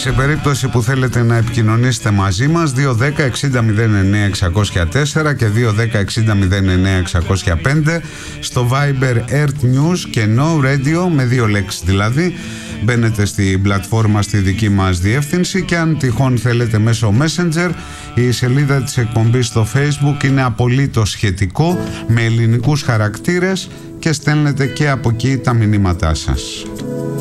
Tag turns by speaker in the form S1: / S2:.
S1: Σε περίπτωση που θέλετε να επικοινωνήσετε μαζί μας, 210 60 09 604 και 210 60 09 605. Στο Viber Earth News και No Radio, με 2 λέξεις δηλαδή. Μπαίνετε στην πλατφόρμα στη δική μας διεύθυνση, και αν τυχόν θέλετε μέσω Messenger, η σελίδα της εκπομπής στο Facebook είναι απολύτως σχετικό, με ελληνικούς χαρακτήρες, και στέλνετε και από εκεί τα μηνύματά σας.